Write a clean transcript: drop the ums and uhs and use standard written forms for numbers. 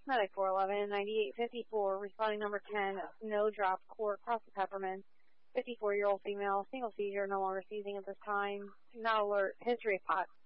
Medic 411, 9854, responding number 10, no drop, core across the Peppermint. 54-year-old female, single seizure, no longer seizing at this time. Not alert, history of pot.